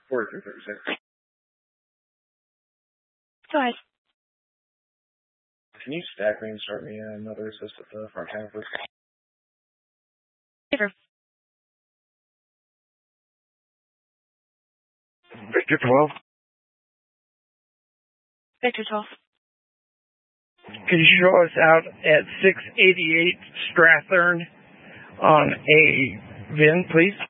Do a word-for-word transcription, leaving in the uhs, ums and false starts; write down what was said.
forty-three thirty-six. Go ahead. Can you stack me and start me another assist at the front half, please? Favor. Victor twelve. Victor twelve. Can you show us out at six eighty-eight Strathern on a V I N, please?